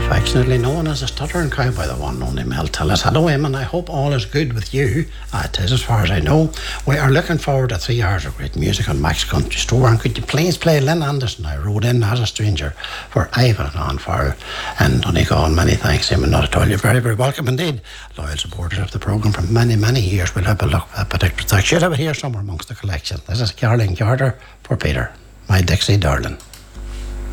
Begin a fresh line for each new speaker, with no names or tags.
affectionately known as a stuttering cow by the one and only Mel Tillis. Hello, Eamon. I hope all is good with you. It is, as far as I know. We are looking forward to 3 hours of great music on Max Country Store. And could you please play Lynn Anderson? I rode in as a stranger for Ivan and Anne Farrell and Donegal. Many thanks, Eamon. Not at all. You're very, very welcome indeed. Loyal supporters of the programme for many, many years. We'll have a look at particular tracks. Should have it here somewhere amongst the collection. This is Caroline Carter for Peter, my Dixie darling.